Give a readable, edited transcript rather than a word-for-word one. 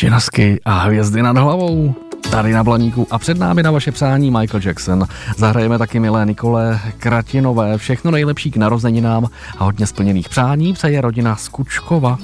Činasky a hvězdy nad hlavou. Tady na Blaníku a před námi na vaše přání Michael Jackson. Zahrajeme taky milé Nikole Kratinové. Všechno nejlepší k narozeninám a hodně splněných přání přeje rodina Skučkova.